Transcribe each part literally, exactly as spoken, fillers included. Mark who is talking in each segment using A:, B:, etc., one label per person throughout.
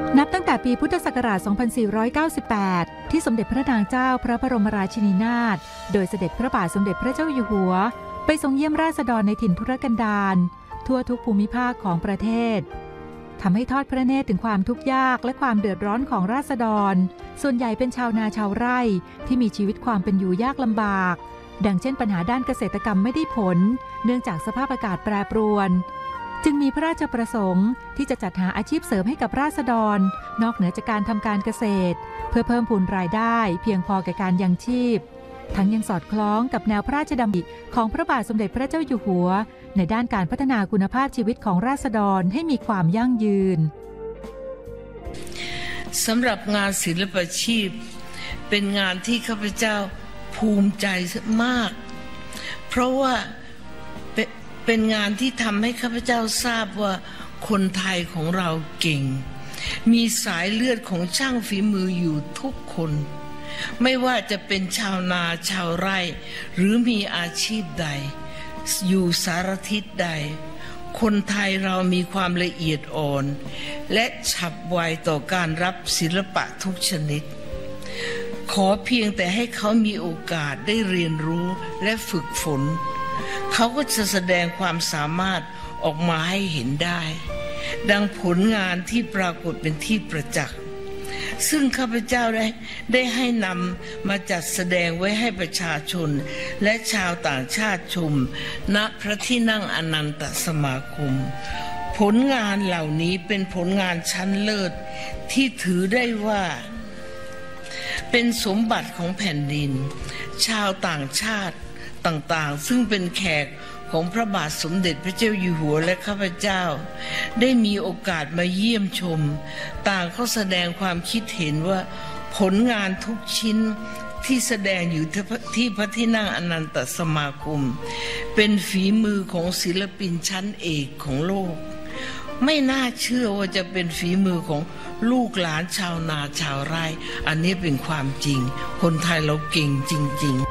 A: นับตั้งแต่ปีพุทธศักราช สองพันสี่ร้อยเก้าสิบแปด ที่สมเด็จพระนางเจ้าพระบรมราชินีนาถโดยเสด็จพระบาทสมเด็จพระเจ้าอยู่หัวไปทรงเยี่ยมราษฎรในถิ่นทุรกันดารทั่วทุกภูมิภาคของประเทศทำให้ทอดพระเนตรถึงความทุกข์ยากและความเดือดร้อนของราษฎรส่วนใหญ่เป็นชาวนาชาวไร่ที่มีชีวิตความเป็นอยู่ยากลำบากดังเช่นปัญหาด้านเกษตรกรรมไม่ได้ผลเนื่องจากสภาพอากาศแปรปรวนจึงมีพระราชประสงค์ที่จะจัดหาอาชีพเสริมให้กับราษฎรนอกเหนือจากการทำการเกษตรเพื่อเพิ่มพูนรายได้เพียงพอแก่การยังชีพทั้งยังสอดคล้องกับแนวพระราชดำริของพระบาทสมเด็จพระเจ้าอยู่หัวในด้านการพัฒนาคุณภาพชีวิตของราษฎรให้มีความยั่งยืน
B: สำหรับงานศิลปาชีพเป็นงานที่ข้าพเจ้าภูมิใจมากเพราะว่าเป็นงานที่ทำให้ข้าพเจ้าทราบว่าคนไทยของเราเก่งมีสายเลือดของช่างฝีมืออยู่ทุกคนไม่ว่าจะเป็นชาวนาชาวไร่หรือมีอาชีพใดอยู่สารทิศใดคนไทยเรามีความละเอียดอ่อนและฉับไวต่อการรับศิลปะทุกชนิดขอเพียงแต่ให้เขามีโอกาสได้เรียนรู้และฝึกฝนเขาก็จะแสดงความสามารถออกมาให้เห็นได้ดังผลงานที่ปรากฏเป็นที่ประจักษ์ซึ่งข้าพเจ้าได้ได้ให้นำมาจัดแสดงไว้ให้ประชาชนและชาวต่างชาติชมณพระที่นั่งอนันตสมาคมผลงานเหล่านี้เป็นผลงานชั้นเลิศที่ถือได้ว่าเป็นสมบัติของแผ่นดินชาวต่างชาติต่างๆซึ่งเป็นแขกของพระบาทสมเด็จพระเจ้าอยู่หัวและข้าพเจ้าได้มีโอกาสมาเยี่ยมชมต่างเขาแสดงความคิดเห็นว่าผลงานทุกชิ้นที่แสดงอยู่ที่พระที่นั่งอนันตสมาคมเป็นฝีมือของศิลปินชั้นเอกของโลกไม่น่าเชื่อว่าจะเป็นฝีมือของลูกหลานชาวนาชาวไร่อันนี้เป็นความจริงคนไทยเราเก่งจริงๆ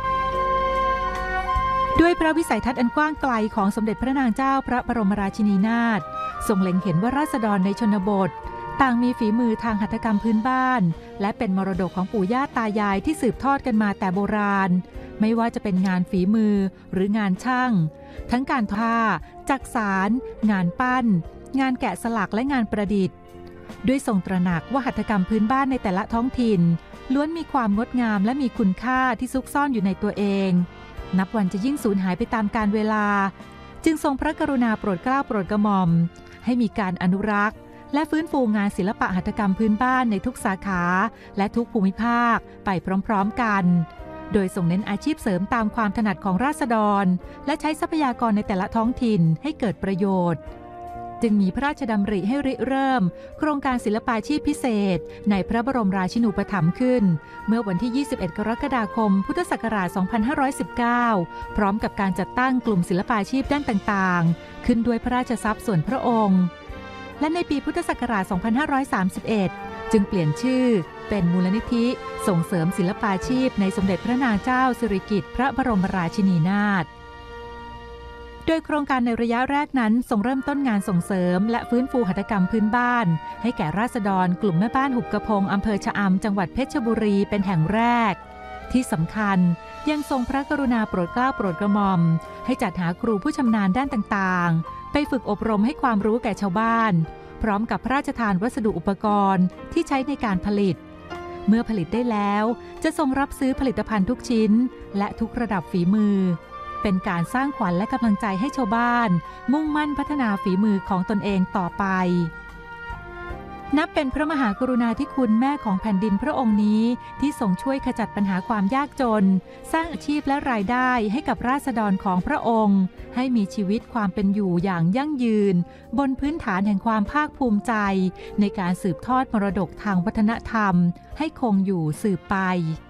A: ด้วยพระวิสัยทัศน์อันกว้างไกลของสมเด็จพระนางเจ้าพระบรมราชินีนาถทรงเล็งเห็นว่าราษฎรในชนบทต่างมีฝีมือทางหัตถกรรมพื้นบ้านและเป็นมรดกของปู่ย่าตายายที่สืบทอดกันมาแต่โบราณไม่ว่าจะเป็นงานฝีมือหรืองานช่างทั้งการทอผ้าจักสานงานปั้นงานแกะสลักและงานประดิษฐ์ด้วยทรงตระหนักว่าหัตถกรรมพื้นบ้านในแต่ละท้องถิ่นล้วนมีความงดงามและมีคุณค่าที่ซุกซ่อนอยู่ในตัวเองนับวันจะยิ่งสูญหายไปตามกาลเวลาจึงทรงพระกรุณาโปรดเกล้าโปรดกระหม่อมให้มีการอนุรักษ์และฟื้นฟูงานศิลปะหัตถกรรมพื้นบ้านในทุกสาขาและทุกภูมิภาคไปพร้อมๆกันโดยทรงเน้นอาชีพเสริมตามความถนัดของราษฎรและใช้ทรัพยากรในแต่ละท้องถิ่นให้เกิดประโยชน์จึงมีพระราชดำริให้ริเริ่มโครงการศิลปาชีพพิเศษในพระบรมราชินูปถัมภ์ขึ้นเมื่อวันที่ยี่สิบเอ็ดกรกฎาคมพุทธศักราชสองพันห้าร้อยสิบเก้าพร้อมกับการจัดตั้งกลุ่มศิลปาชีพด้านต่างๆขึ้นด้วยพระราชทรัพย์ส่วนพระองค์และในปีพุทธศักราชสองพันห้าร้อยสามสิบเอ็ดจึงเปลี่ยนชื่อเป็นมูลนิธิส่งเสริมศิลปาชีพในสมเด็จพระนางเจ้าสิริกิติ์พระบรมราชินีนาถโดยโครงการในระยะแรกนั้นทรงเริ่มต้นงานส่งเสริมและฟื้นฟูหัตถกรรมพื้นบ้านให้แก่ราษฎรกลุ่มแม่บ้านหุบกระพงอำเภอชะอำจังหวัดเพชรบุรีเป็นแห่งแรกที่สำคัญยังทรงพระกรุณาโปรดเกล้าโปรดกระหม่อมให้จัดหาครูผู้ชำนาญด้านต่างๆไปฝึกอบรมให้ความรู้แก่ชาวบ้านพร้อมกับพระราชทานวัสดุอุปกรณ์ที่ใช้ในการผลิตเมื่อผลิตได้แล้วจะทรงรับซื้อผลิตภัณฑ์ทุกชิ้นและทุกระดับฝีมือเป็นการสร้างขวัญและกำลังใจให้ชาวบ้านมุ่งมั่นพัฒนาฝีมือของตนเองต่อไปนับเป็นพระมหากรุณาธิคุณแม่ของแผ่นดินพระองค์นี้ที่ทรงช่วยขจัดปัญหาความยากจนสร้างอาชีพและรายได้ให้กับราษฎรของพระองค์ให้มีชีวิตความเป็นอยู่อย่างยั่งยืนบนพื้นฐานแห่งความภาคภูมิใจในการสืบทอดมรดกทางวัฒนธรรมให้คงอยู่สืบไป